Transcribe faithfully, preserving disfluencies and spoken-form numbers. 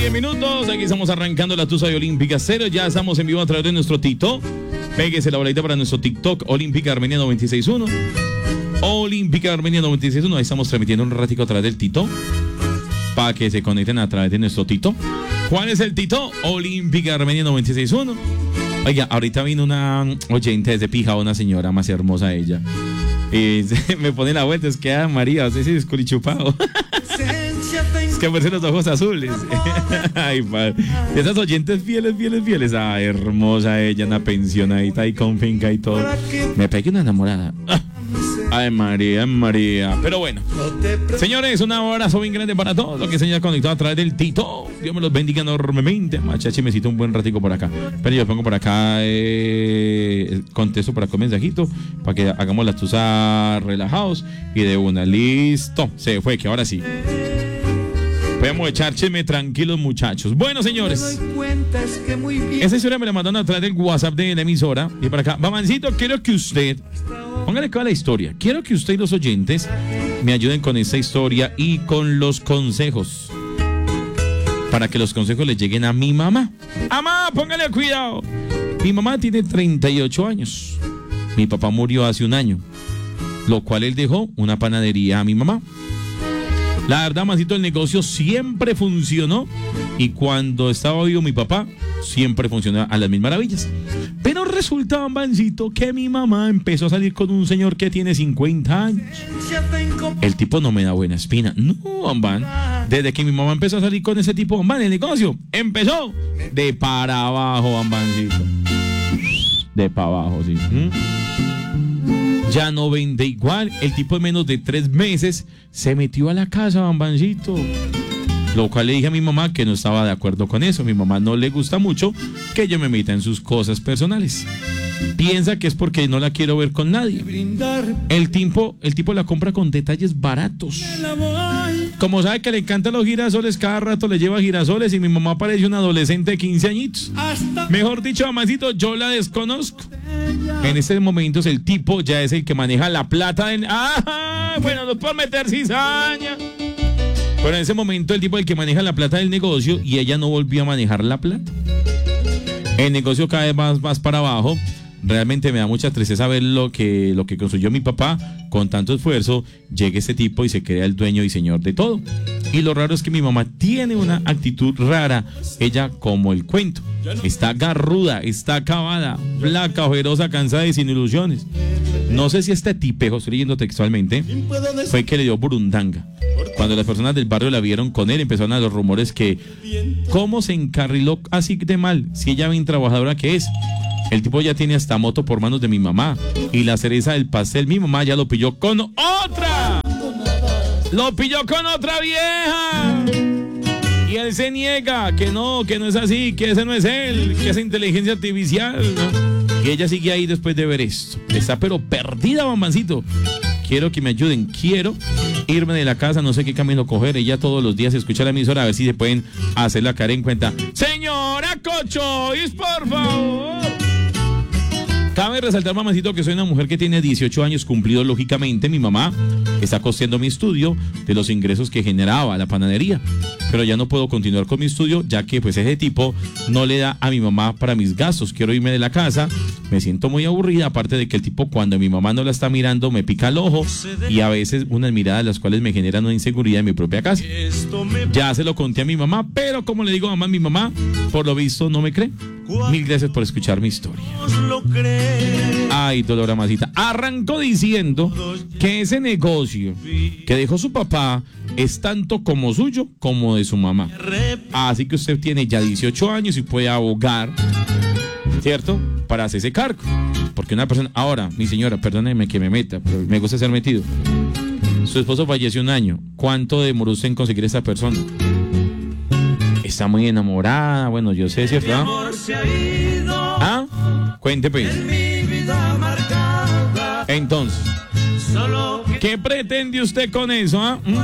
diez minutos. Aquí estamos arrancando la tusa de Olímpica Cero. Ya estamos en vivo a través de nuestro TikTok. Péguese la boladita para nuestro TikTok, Olímpica Armenia noventa y seis punto uno. Olímpica Armenia noventa y seis punto uno. Ahí estamos transmitiendo un ratico a través del TikTok, para que se conecten a través de nuestro TikTok. ¿Cuál es el TikTok? Olímpica Armenia noventa y seis punto uno. Oiga, ahorita vino una oyente desde Pija, una señora más hermosa ella. Y me pone la vuelta, es que ah, María, usted sí es culichupado. Es que parece los ojos azules. Ay, padre. De esas oyentes fieles, fieles, fieles. Ay, hermosa ella, una pensionadita y con finca y todo. Me pegué una enamorada. Ay, María, María. Pero bueno, señores, un abrazo bien grande para todos los que se hayan conectado a través del Tito. Dios me los bendiga enormemente. Machachi, me cito un buen ratico por acá. Pero yo pongo por acá, eh, contesto por acá un mensajito para que hagamos la tusa relajados y de una. Listo, se fue, que ahora sí podemos echar chisme tranquilos, muchachos. Bueno, señores, esa historia me la mandaron a través del WhatsApp de la emisora. Y para acá, Mamancito, quiero que usted, póngale acá la historia. Quiero que usted y los oyentes me ayuden con esta historia y con los consejos, para que los consejos le lleguen a mi mamá. Mamá, póngale cuidado. Mi mamá tiene treinta y ocho años. Mi papá murió hace un año, lo cual él dejó una panadería a mi mamá. La verdad, Mancito, el negocio siempre funcionó, y cuando estaba vivo mi papá, siempre funcionaba a las mil maravillas. Pero resulta, Mancito, que mi mamá empezó a salir con un señor que tiene cincuenta años. El tipo no me da buena espina. No, Bambán. Desde que mi mamá empezó a salir con ese tipo, Bambán, el negocio empezó de para abajo, Bambancito. De para abajo, sí. ¿Mm? Ya no vende igual. El tipo en menos de tres meses se metió a la casa, Bambancito. Lo cual le dije a mi mamá que no estaba de acuerdo con eso. A mi mamá no le gusta mucho que yo me meta en sus cosas personales. Piensa que es porque no la quiero ver con nadie. El tipo, el tipo la compra con detalles baratos. Como sabe que le encantan los girasoles, cada rato le lleva girasoles, y mi mamá parece una adolescente de quince añitos. Mejor dicho, mamacito, yo la desconozco. En estos momentos el tipo ya es el que maneja la plata en... ¡Ah! Bueno, no por meter cizaña. Pero en ese momento el tipo es el que maneja la plata del negocio, y ella no volvió a manejar la plata. El negocio cada vez más, más para abajo. Realmente me da mucha tristeza ver lo que, lo que construyó mi papá con tanto esfuerzo. Llega este tipo y se crea el dueño y señor de todo. Y lo raro es que mi mamá tiene una actitud rara. Ella, como el cuento, está garruda, está acabada, flaca, ojerosa, cansada y sin ilusiones. No sé si este tipejo, estoy leyendo textualmente, fue que le dio burundanga. Cuando las personas del barrio la vieron con él, empezaron a los rumores que cómo se encarriló así de mal, si ella bien trabajadora que es. El tipo ya tiene hasta moto por manos de mi mamá. Y la cereza del pastel, mi mamá ya lo pilló con otra. Lo pilló con otra vieja. Y él se niega, que no, que no es así, que ese no es él, que es inteligencia artificial, ¿no? Y ella sigue ahí después de ver esto. Está pero perdida, Bambancito. Quiero que me ayuden, quiero irme de la casa, no sé qué camino coger. Ella todos los días escucha la emisora, a ver si se pueden hacer la cara en cuenta. Señora Cochois, por favor. Cabe resaltar, mamacito, que soy una mujer que tiene dieciocho años cumplidos, lógicamente. Mi mamá está costeando mi estudio de los ingresos que generaba la panadería. Pero ya no puedo continuar con mi estudio, ya que pues ese tipo no le da a mi mamá para mis gastos. Quiero irme de la casa, me siento muy aburrida, aparte de que el tipo, cuando mi mamá no la está mirando, me pica el ojo, y a veces unas miradas las cuales me generan una inseguridad en mi propia casa. Ya se lo conté a mi mamá, pero como le digo, mamá, mi mamá, por lo visto, no me cree. Mil gracias por escuchar mi historia. Ay, dolor, amasita. Arrancó diciendo que ese negocio que dejó su papá es tanto como suyo como de su mamá. Así que usted tiene ya dieciocho años y puede abogar, ¿cierto?, para hacerse cargo. Porque una persona... Ahora, mi señora, perdóneme que me meta, pero me gusta ser metido. Su esposo falleció un año. ¿Cuánto demoró usted en conseguir a esa persona? Está muy enamorada, bueno, yo sé, ¿cierto? ¿Ah? Cuente, pues. Entonces, ¿qué pretende usted con eso? ¿Ah? ¿Mm?